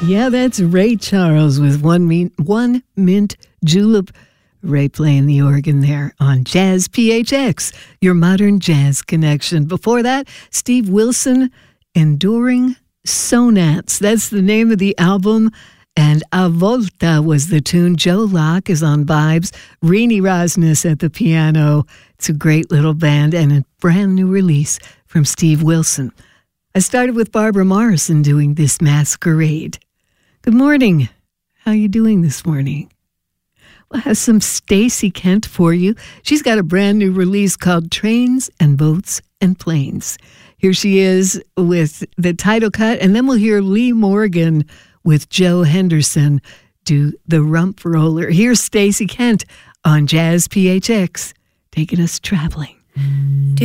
Yeah, that's Ray Charles with One Mint Julep. Ray playing the organ there on Jazz PHX, your modern jazz connection. Before that, Steve Wilson, Enduring Sonats. That's the name of the album. And A Volta was the tune. Joe Locke is on vibes. Rini Rosnes at the piano. It's a great little band and a brand new release from Steve Wilson. I started with Barbara Morrison doing This Masquerade. Good morning. How are you doing this morning? We'll have some Stacey Kent for you. She's got a brand new release called Trains and Boats and Planes. Here she is with the title cut, and then we'll hear Lee Morgan with Joe Henderson do the Rump Roller. Here's Stacey Kent on Jazz PHX, taking us traveling.